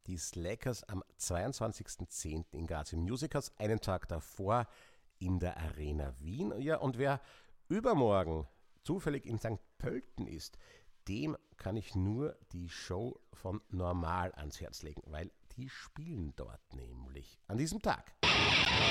die Slackers am 22.10. in Graz im Musicals, einen Tag davor in der Arena Wien. Ja, und wer übermorgen zufällig in St. Pölten ist, dem kann ich nur die Show von Normal ans Herz legen, weil die spielen dort nämlich an diesem Tag.